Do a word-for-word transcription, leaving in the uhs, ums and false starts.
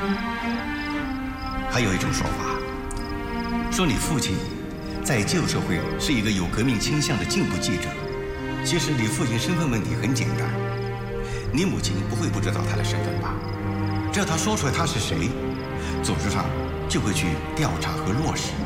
还有一种说法，说你父亲在旧社会是一个有革命倾向的进步记者。其实你父亲身份问题很简单，你母亲不会不知道他的身份吧？只要他说出来他是谁，组织上就会去调查和落实。